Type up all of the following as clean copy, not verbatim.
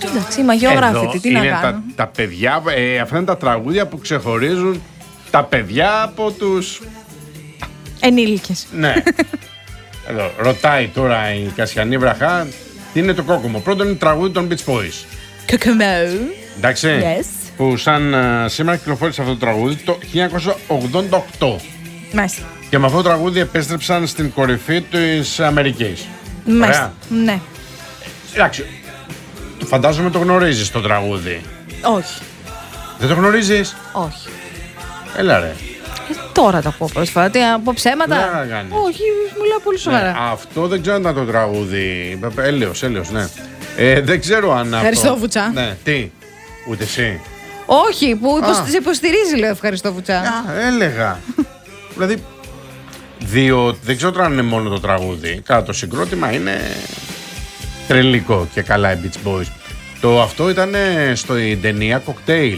Εντάξει, μαγειογράφητη, τι να κάνω. Τα παιδιά, αυτά είναι τα τραγούδια που ξεχωρίζουν τα παιδιά από τους ενήλικες. Ναι. Εδώ, ρωτάει τώρα η Κασιανή Βραχά τι είναι το κόκκομο. Πρώτον είναι τραγούδι των Beach Boys. Κοκκομό. Εντάξει. Yes. Που σαν σήμερα κυκλοφόρησε αυτό το τραγούδι το 1988. Μάλιστα. Και με αυτό το τραγούδι επέστρεψαν στην κορυφή της Αμερικής. Μάλιστα. Ναι. Εντάξει. Φαντάζομαι το γνωρίζεις το τραγούδι. Όχι. Δεν το γνωρίζεις? Όχι. Έλα ρε. Τώρα τα πω πρόσφατα. Τι, από ψέματα. Όχι, μιλάω πολύ σοβαρά. Ναι, αυτό δεν ξέρω αν ήταν το τραγούδι. Έλεος, ναι. Δεν ξέρω αν. Ευχαριστώ, Βουτσά. Ναι, τι. Ούτε εσύ. Όχι, που σε υποστηρίζει, λέω ευχαριστώ, Βουτσά. Έλεγα. Δηλαδή. Δεν ξέρω τώρα αν είναι μόνο το τραγούδι. Κάνα το συγκρότημα είναι τρελικό και καλά οι Beach Boys. Αυτό ήταν στην ταινία Cocktail.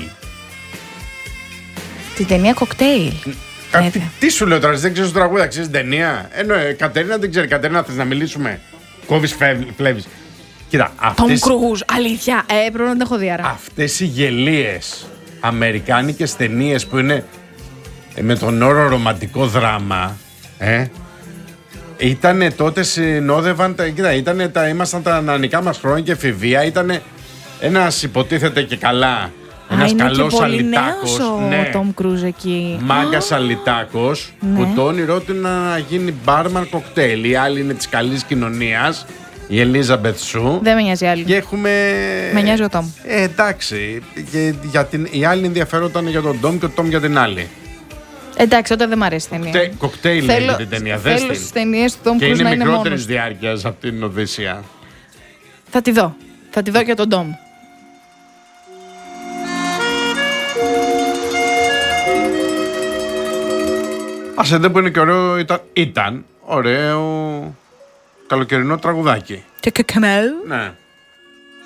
Την ταινία Cocktail. Τι σου λέω τώρα, δεν ξέρεις το τραγούδι, ξέρεις την ταινία. Κατερίνα δεν ξέρει. Κατερίνα, θες να μιλήσουμε? Κόβεις, φλέβεις. Κοίτα, Tom Cruise, αλήθεια. Πρέπει να την έχω δει άρα. Αυτές οι γελίες αμερικάνικες ταινίες που είναι με τον όρο ρομαντικό δράμα, ήτανε τότε, συνόδευαν. Κοίτα, ήμασταν τα νεανικά μας χρόνια και εφηβεία. Ήτανε ένας υποτίθεται και καλά. Ένας καλός αλυτάκος. Ναι. Ο Tom Cruise εκεί. Μάγκας αλυτάκος, που το όνειρό του είναι να γίνει μπάρμαν κοκτέιλ. Η άλλη είναι της καλής κοινωνίας, η Ελίζαμπεθ Σου. Δεν με νοιάζει άλλη. Και έχουμε. Με νοιάζει ο Tom. Εντάξει. Και η άλλη ενδιαφερόταν για τον Tom και ο Tom για την άλλη. Εντάξει, όταν δεν μ' αρέσει η ταινία. Κοκτέιλ λέγεται την ταινία. Θέλω στις ταινίες του Tom Cruise να είναι μόνος. Και είναι μικρότερης διάρκειας από την Οδύσσεια. Θα τη δω. Θα τη δω και τον Tom. Άσε, δεν που είναι και ωραίο, ήταν ωραίο καλοκαιρινό τραγουδάκι. Και κακαμέλ. Ναι.